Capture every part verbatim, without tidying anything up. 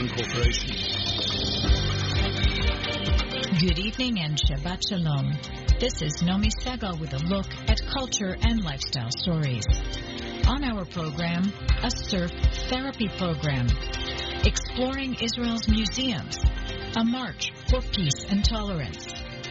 Broadcasting Corporation. Good evening and Shabbat Shalom. This is Nomi Segal with a look at culture and lifestyle stories. On our program, a surf therapy program, exploring Israel's museums, a march for peace and tolerance,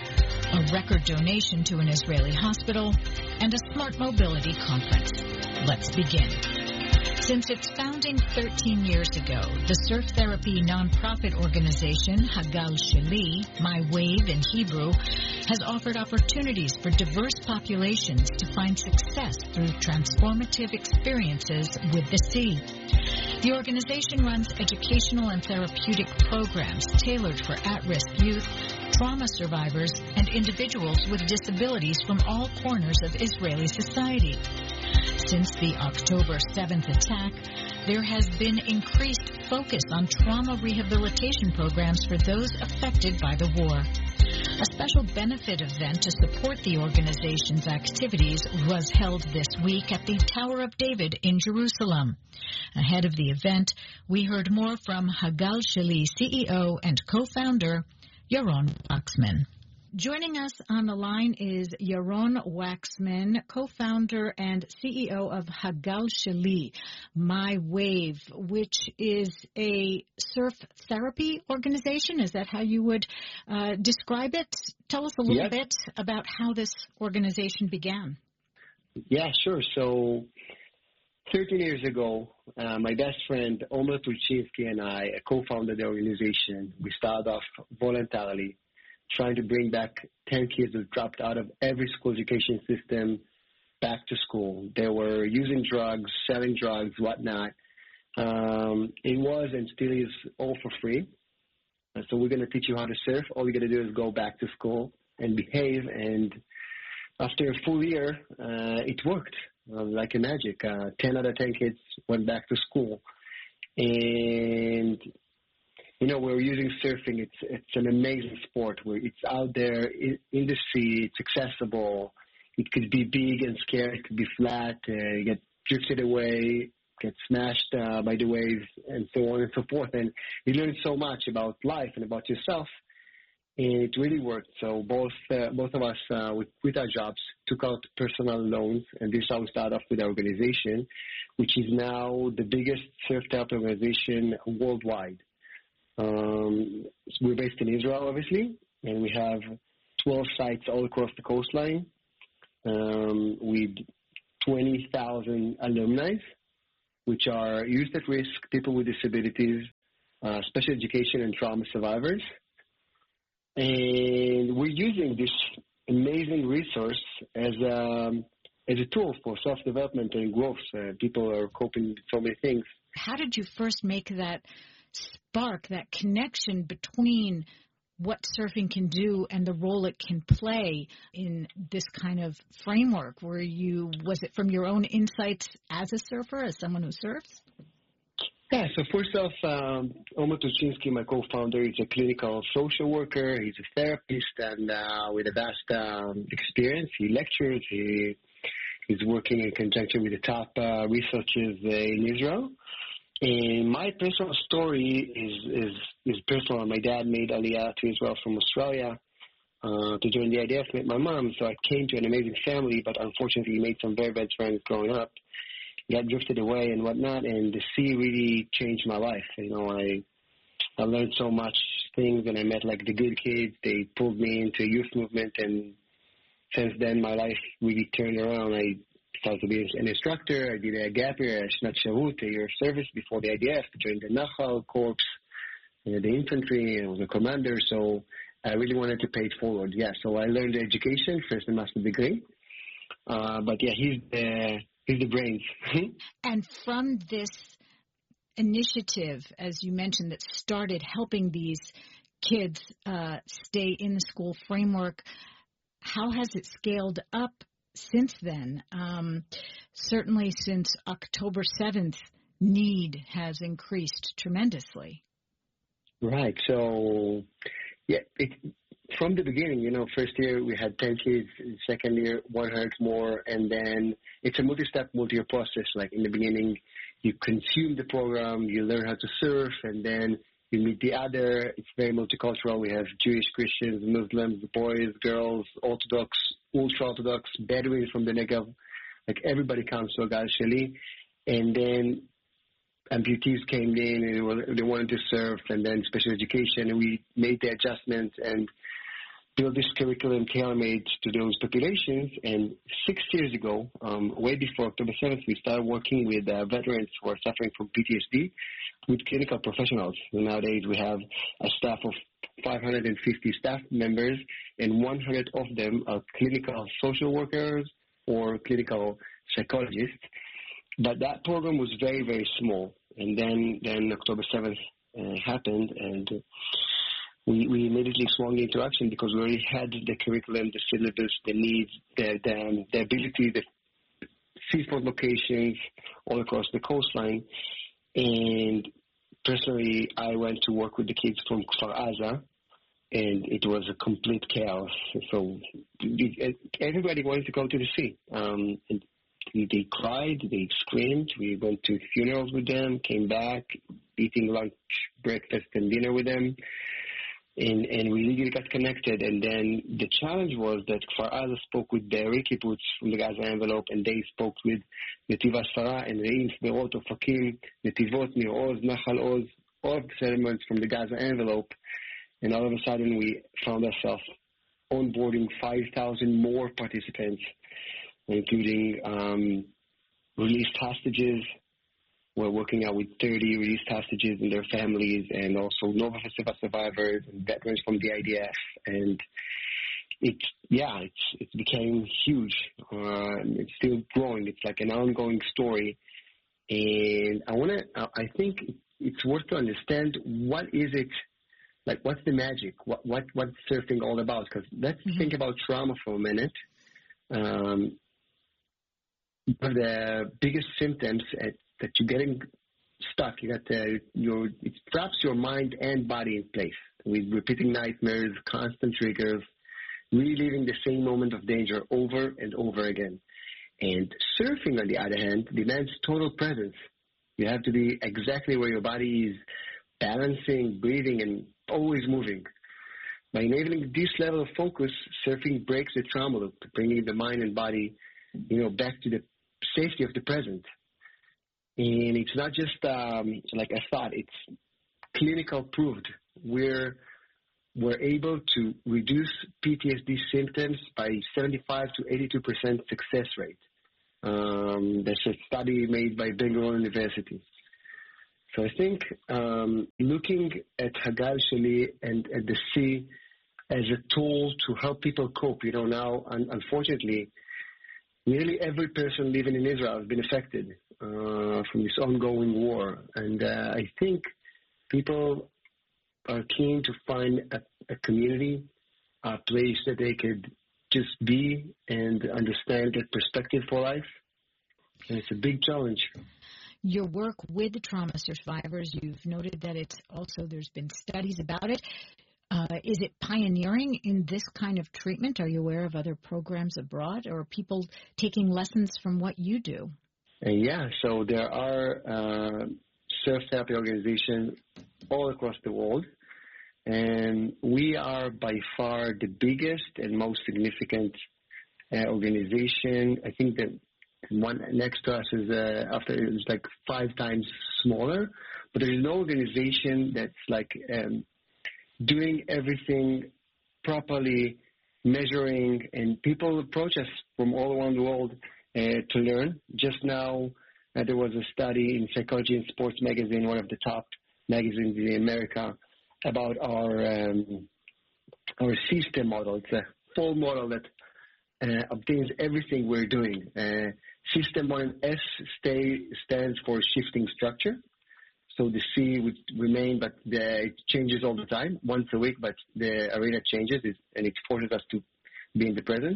a record donation to an Israeli hospital, and a smart mobility conference. Let's begin. Since its founding thirteen years ago, the surf therapy nonprofit organization Hagal Sheli, My Wave in Hebrew, has offered opportunities for diverse populations to find success through transformative experiences with the sea. The organization runs educational and therapeutic programs tailored for at-risk youth, trauma survivors, and individuals with disabilities from all corners of Israeli society. Since the October seventh attack, there has been increased focus on trauma rehabilitation programs for those affected by the war. A special benefit event to support the organization's activities was held this week at the Tower of David in Jerusalem. Ahead of the event, we heard more from Hagal Sheli C E O and co-founder Yaron Waxman. Joining us on the line is Yaron Waxman, co-founder and C E O of Hagal Sheli, My Wave, which is a surf therapy organization. Is that how you would uh, describe it? Tell us a little Yes. bit about how this organization began. Yeah, sure. So thirteen years ago, uh, my best friend, Omer Tulchinsky, and I co-founded the organization. We started off voluntarily, trying to bring back ten kids who dropped out of every school education system back to school. They were using drugs, selling drugs, whatnot. Um, it was and still is all for free. Uh, so we're going to teach you how to surf. All you got to do is go back to school and behave. And after a full year, uh, it worked uh, like a magic. Uh, ten out of ten kids went back to school. And you know, we're using surfing. It's it's an amazing sport where it's out there in, in the sea. It's accessible. It could be big and scary. It could be flat. Uh, you get drifted away, get smashed uh, by the waves, and so on and so forth. And you learn so much about life and about yourself. And it really worked. So both uh, both of us, uh, with, with our jobs, took out personal loans, and this is how we started off with our organization, which is now the biggest surf therapy organization worldwide. Um, we're based in Israel, obviously, and we have twelve sites all across the coastline um, with twenty thousand alumni, which are youth at risk, people with disabilities, uh, special education and trauma survivors. And we're using this amazing resource as a, as a tool for self-development and growth. Uh, people are coping with so many things. How did you first make that spark, that connection between what surfing can do and the role it can play in this kind of framework? Were you, was it from your own insights as a surfer, as someone who surfs? Yeah, so first off, um, Omer Tulchinsky, my co-founder, is a clinical social worker. He's a therapist and uh, with a vast um, experience. He lectures. He, he's working in conjunction with the top uh, researchers uh, in Israel. And my personal story is, is, is personal. My dad made Aliyah to Israel from Australia uh, to join the I D F, met my mom. So I came to an amazing family, but unfortunately made some very bad friends growing up. Got drifted away and whatnot, and the sea really changed my life. You know, I I learned so much things, and I met like the good kids. They pulled me into youth movement, and since then my life really turned around. I started to be an instructor. I did a gap year, a Shnat Sharut, a year of service before the I D F. I joined the Nachal Corps, you know, the infantry, and I was a commander. So I really wanted to pay it forward. Yeah, so I learned education, first a master's degree. Uh, but yeah, he's the He's the brains. And from this initiative, as you mentioned, that started helping these kids uh, stay in the school framework, how has it scaled up since then? Um, certainly since October seventh, need has increased tremendously. Right. So, yeah, it, from the beginning, you know, first year we had ten kids, second year one hundred more, and then it's a multi-step, multi-year process. Like in the beginning, you consume the program, you learn how to surf, and then You meet the other. It's very multicultural. We have Jewish, Christians, Muslims, boys, girls, Orthodox, ultra-Orthodox, Bedouins from the Negev. Like everybody comes to Haggal Sheli. And then amputees came in and they, were, they wanted to serve, and then special education. And we made the adjustments and build this curriculum tailor-made to those populations. And six years ago, um, way before October seventh, we started working with uh, veterans who are suffering from P T S D with clinical professionals. And nowadays we have a staff of five hundred fifty staff members, and one hundred of them are clinical social workers or clinical psychologists. But that program was very, very small. And then, then October seventh uh, happened, and uh, We, we immediately swung into action because we already had the curriculum, the syllabus, the needs, the, the, the ability, the seaport locations all across the coastline. And personally, I went to work with the kids from Kfar Aza, and it was a complete chaos. So everybody wanted to go to the sea. Um, and they cried, they screamed. We went to funerals with them, came back, eating lunch, breakfast, and dinner with them. And, and we really got connected. And then the challenge was that Kfar Aza spoke with the Kibbutz from the Gaza envelope, and they spoke with Netiv Asara and Re'im, Sderot, Ofakim, Netivot, Nir Oz, Nachal Oz, all of the settlements from the Gaza envelope. And all of a sudden we found ourselves onboarding five thousand more participants, including um, released hostages. We're working out with thirty released hostages and their families, and also Nova Festival survivors and veterans from the I D F. And it's, yeah, it's, it became huge. Uh, it's still growing. It's like an ongoing story. And I want to, I think it's worth to understand what is it, like what's the magic? What, what, what's surfing all about? Because let's mm-hmm. think about trauma for a minute. Um, one of the biggest symptoms at that you're getting stuck. You got uh, your it traps your mind and body in place with repeating nightmares, constant triggers, reliving the same moment of danger over and over again. And surfing, on the other hand, demands total presence. You have to be exactly where your body is, balancing, breathing, and always moving. By enabling this level of focus, surfing breaks the trauma loop, bringing the mind and body, you know, back to the safety of the present. And it's not just um, like a thought, it's clinical proved. We're, we're able to reduce P T S D symptoms by seventy-five to eighty-two percent success rate. Um, there's a study made by Ben-Gurion University. So I think um, looking at Haggal Sheli and at the sea as a tool to help people cope, you know, now, un- unfortunately, nearly every person living in Israel has been affected uh, from this ongoing war. And uh, I think people are keen to find a, a community, a place that they could just be and understand their perspective for life. And it's a big challenge. Your work with the trauma survivors, you've noted that it's also, there's been studies about it. Uh, is it pioneering in this kind of treatment? Are you aware of other programs abroad, or are people taking lessons from what you do? Uh, yeah, so there are uh, surf therapy organizations all across the world, and we are by far the biggest and most significant uh, organization. I think that one next to us is uh, after it's like five times smaller, but there is no organization that's like um, doing everything properly, measuring, and people approach us from all around the world uh, to learn. Just now, uh, there was a study in Psychology and Sports magazine, one of the top magazines in America, about our um, our system model. It's a full model that uh, obtains everything we're doing. Uh, system one, S stay, stands for shifting structure. So the C would remain, but the, it changes all the time, once a week, but the arena changes, and it forces us to be in the present.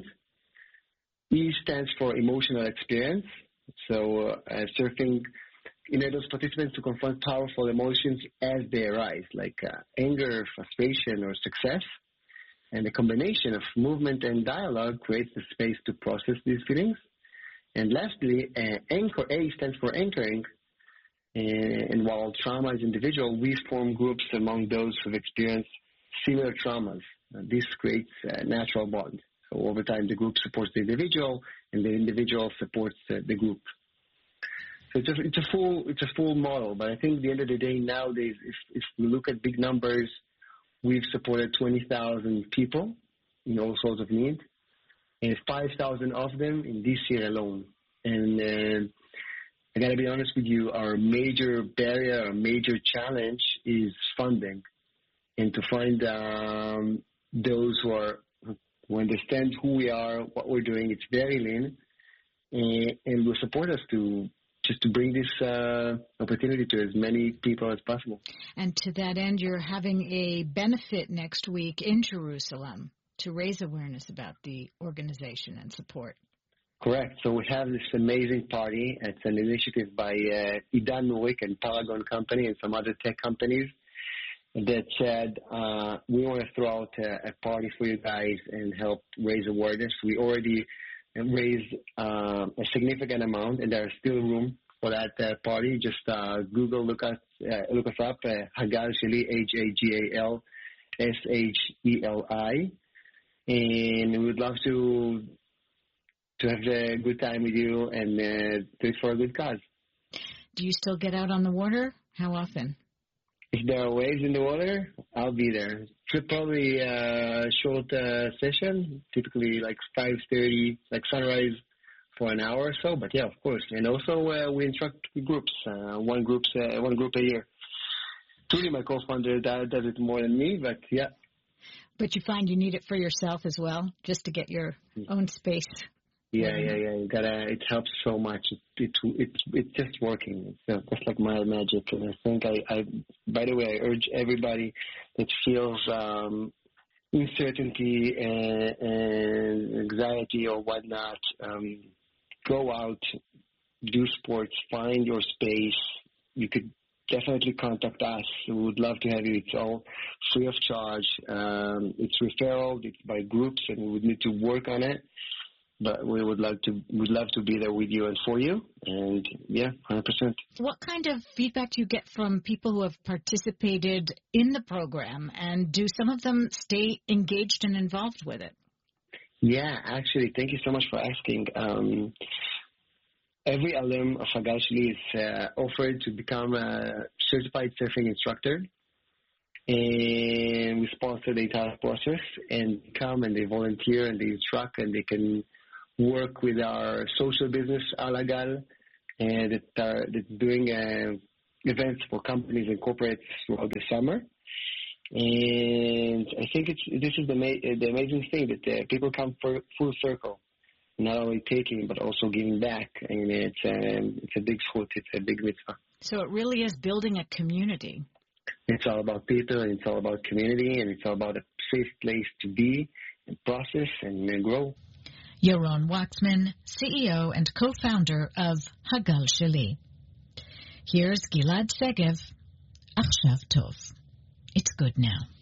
E stands for emotional experience. So uh, surfing enables participants to confront powerful emotions as they arise, like uh, anger, frustration, or success. And the combination of movement and dialogue creates the space to process these feelings. And lastly, uh, anchor, A stands for anchoring. And, and while trauma is individual, we form groups among those who've experienced similar traumas. Uh, this creates a natural bond. So over time, the group supports the individual, and the individual supports uh, the group. So it's a, it's a full it's a full model. But I think at the end of the day, nowadays, if, if we look at big numbers, we've supported twenty thousand people in all sorts of need, and five thousand of them in this year alone. And uh, I got to be honest with you, our major barrier, our major challenge is funding, and to find um, those who are who understand who we are, what we're doing. It's very lean, and, and will support us to just to bring this uh, opportunity to as many people as possible. And to that end, you're having a benefit next week in Jerusalem to raise awareness about the organization and support. Correct. So we have this amazing party. It's an initiative by uh, Idan Nurik and Paragon Company and some other tech companies that said, uh, we want to throw out a, a party for you guys and help raise awareness. We already raised uh, a significant amount, and there's still room for that uh, party. Just uh, Google, look us, uh, look us up, uh, Hagal Sheli, H A G A L S H E L I, and we would love to to have a good time with you and uh, do it for a good cause. Do you still get out on the water? How often? If there are waves in the water, I'll be there. It's probably a short uh, session, typically like five thirty, like sunrise for an hour or so. But yeah, of course. And also uh, we instruct groups, uh, one groups, uh, one group a year. Trudy, my co-founder, does it more than me, but yeah. But you find you need it for yourself as well, just to get your own space. Yeah, yeah, yeah. You gotta. It helps so much. It, it, it, it's just working. It's uh, just like my magic. And I think I, I. By the way, I urge everybody that feels um, uncertainty and, and anxiety or whatnot, um, go out, do sports, find your space. You could definitely contact us. We would love to have you. It's all free of charge. Um, it's referral. It's by groups, and we would need to work on it. But we would love to would love to be there with you and for you. And, yeah, one hundred percent. What kind of feedback do you get from people who have participated in the program? And do some of them stay engaged and involved with it? Yeah, actually, thank you so much for asking. Um, every alum of Hagal Sheli is uh, offered to become a certified surfing instructor. And we sponsor the entire process, and they come and they volunteer and they instruct, and they can work with our social business, Alagal, and that are that's doing uh, events for companies and corporates throughout the summer. And I think it's this is the, ma- the amazing thing that uh, people come for full circle, not only taking but also giving back, and it's um, it's a big zchut, it's a big mitzvah. So it really is building a community. It's all about people, and it's all about community, and it's all about a safe place to be and process and uh, grow. Yaron Waxman, C E O and co-founder of Hagal Sheli. Here's Gilad Segev. Achshav Tov. It's good now.